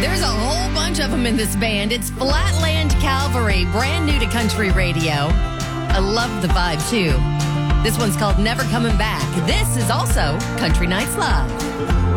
There's a whole bunch of them in this band. It's Flatland Cavalry, brand new to country radio. I love the vibe, too. This one's called Never Coming Back. This is also Country Nights Live.